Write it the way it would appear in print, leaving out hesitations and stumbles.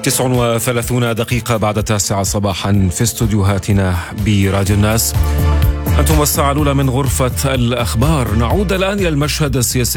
39 دقيقة بعد 9 صباحا في استوديوهاتنا براديو الناس. أنتم الساعة الأولى من غرفة الأخبار. نعود الآن إلى المشهد السياسي